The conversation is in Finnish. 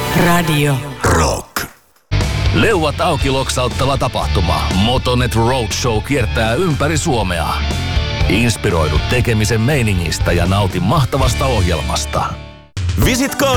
Radio Rock. Leuat auki loksauttava tapahtuma. Motonet Roadshow kiertää ympäri Suomea. Inspiroidu tekemisen meiningistä ja nauti mahtavasta ohjelmasta. Visit Cars